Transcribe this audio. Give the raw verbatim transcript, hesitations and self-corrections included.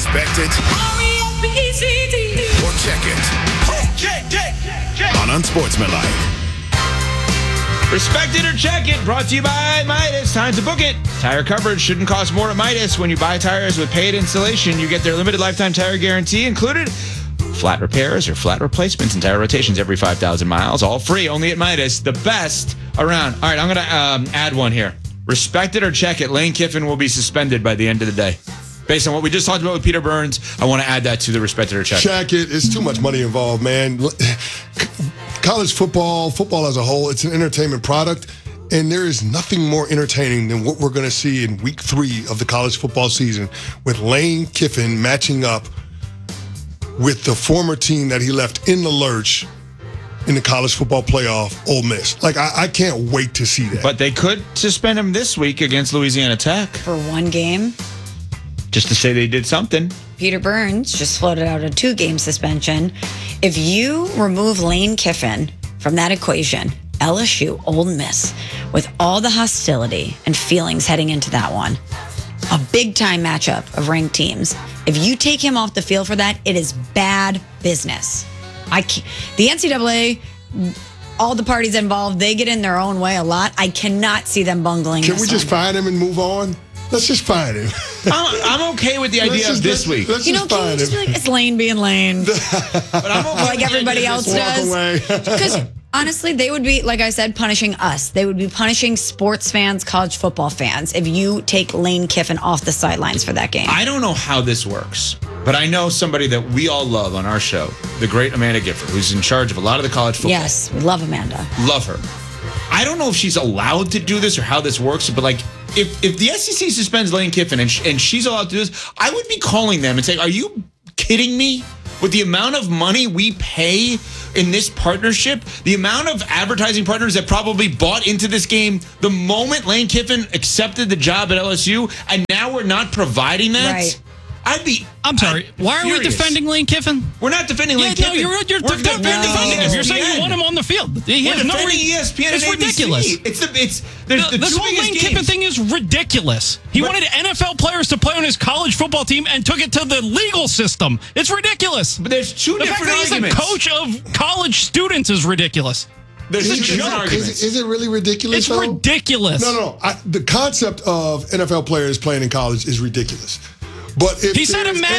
Respect it or check it on Unsportsmanlike. Respect it or check it. Brought to you by Midas. Time to book it. Tire coverage shouldn't cost more at Midas. When you buy tires with paid installation, you get their limited lifetime tire guarantee included. Flat repairs or flat replacements and tire rotations every five thousand miles. All free, only at Midas. The best around. All right, I'm going to um, add one here. Respect it or check it. Lane Kiffin will be suspended by the end of the day. Based on what we just talked about with Peter Burns, I want to add that to the respect it or check it. Check it. It's too much money involved, man. College football, football as a whole, it's an entertainment product, and there is nothing more entertaining than what we're going to see in week three of the college football season with Lane Kiffin matching up with the former team that he left in the lurch in the college football playoff, Ole Miss. Like, I, I can't wait to see that. But they could suspend him this week against Louisiana Tech. For one game. Just to say they did something. Peter Burns just floated out a two-game suspension. If you remove Lane Kiffin from that equation, L S U, Ole Miss, with all the hostility and feelings heading into that one, a big-time matchup of ranked teams, if you take him off the field for that, it is bad business. I can't, the N C double A, all the parties involved, they get in their own way a lot. I cannot see them bungling Can this we just one. find him and move on? Let's just find him. I'm, I'm okay with the idea just, of this let's, week. Let's You know, just can you find just him. be like, it's Lane being Lane. But I'm okay like everybody else Walk does. away. Because honestly, they would be, like I said, punishing us. They would be punishing sports fans, college football fans, if you take Lane Kiffin off the sidelines for that game. I don't know how this works, but I know somebody that we all love on our show, the great Amanda Gifford, who's in charge of a lot of the college football. Yes, we love Amanda. Love her. I don't know if she's allowed to do this or how this works, but like, if, if the S E C suspends Lane Kiffin and, sh- and she's allowed to do this, I would be calling them and saying, are you kidding me? With the amount of money we pay in this partnership, the amount of advertising partners that probably bought into this game the moment Lane Kiffin accepted the job at L S U, and now we're not providing that, Right. I'd be I'm sorry. I'd Why are we furious. defending Lane Kiffin? We're not defending Yeah, Lane no, Kiffin. you're, you're, We're de- defending you're defending him. You're saying you E S P N. want him on the field. He We're has no defending re- E S P N It's and ridiculous. A B C. It's the it's there's The, the, this two whole biggest Lane games. Kiffin thing is ridiculous. He But- wanted N F L players to play on his college football team and took it to the legal system. It's ridiculous. But there's two The fact different that he's arguments. a coach of college students is ridiculous. There's Is two it- different is it- arguments. Is it, is it really ridiculous? It's though? ridiculous. No, no, no. I, the concept of N F L players playing in college is ridiculous. But if He said there's imagine